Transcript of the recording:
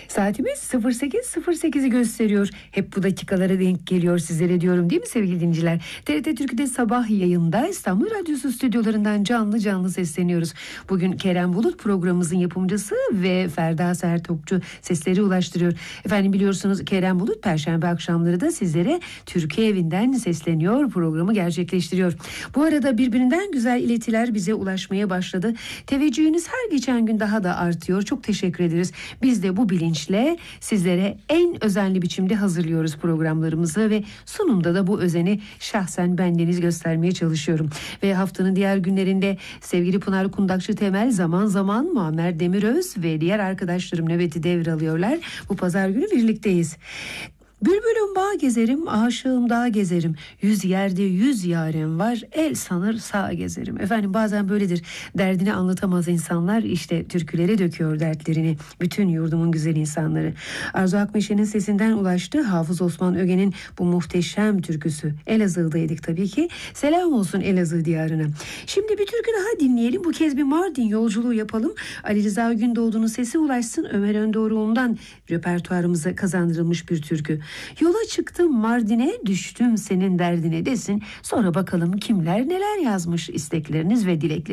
Saatimiz 08.08'i gösteriyor. Hep bu dakikalara denk geliyor sizlere diyorum, değil mi sevgili dinleyiciler? TRT Türk'te sabah yayında İstanbul Radyosu stüdyolarından canlı canlı sesleniyoruz. Bugün Kerem Bulut programımızın yapımcısı ve Ferda Sertokçu sesleri ulaştırıyor. Efendim, biliyorsunuz Kerem Bulut Perşembe akşamları da sizlere Türkiye evinden sesleniyor, programı gerçekleştiriyor. Bu arada birbirinden güzel iletiler bize ulaşmaya başladı. Teveccühünüz her geçen gün daha da artıyor. Çok teşekkür ederiz. Biz de bu bilinçle sizlere en özenli biçimde hazırlıyoruz programlarımızı ve sunumda da bu özeni şahsen bendeniz göstermeye çalışıyorum. Ve haftanın diğer günlerinde sevgili Pınar Kundakçı Temel, zaman zaman Muammer Demiröz ve diğer arkadaşlarım nöbeti devralıyorlar. Bu pazar günü birlikteyiz. Bülbülüm bağ gezerim, aşığım dağ gezerim. 100 yerde 100 yarem var, el sanır sağ gezerim. Efendim, bazen böyledir. Derdini anlatamaz insanlar, işte türkülere döküyor dertlerini. Bütün yurdumun güzel insanları. Arzu Akmeşe'nin sesinden ulaştı Hafız Osman Öge'nin bu muhteşem türküsü. Elazığ'daydık tabii ki. Selam olsun Elazığ diyarına. Şimdi bir türkü daha dinleyelim. Bu kez bir Mardin yolculuğu yapalım. Ali Rıza Gündoğdu'nun sesi ulaşsın. Ömer Öndoğru'ndan repertuarımıza kazandırılmış bir türkü. Yola çıktım Mardin'e, düştüm senin derdine desin. Sonra bakalım kimler neler yazmış, istekleriniz ve dilekleriniz.